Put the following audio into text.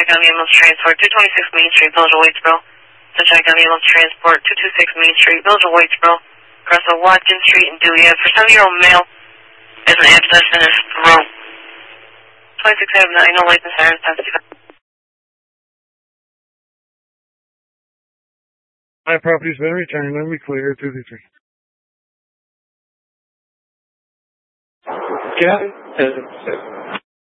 check on ambulance transport, 226 Main Street, Belgium, Waitsboro. To check on ambulance transport, 226 Main Street, Belgium, Waitsboro. Across the Watkins Street and Dewey Ave. For 7-year-old male, there's an abscess in his throat. 26 Ave 9, no lights and sirens, 1065. My property's been returned. Let me clear 233. Yeah.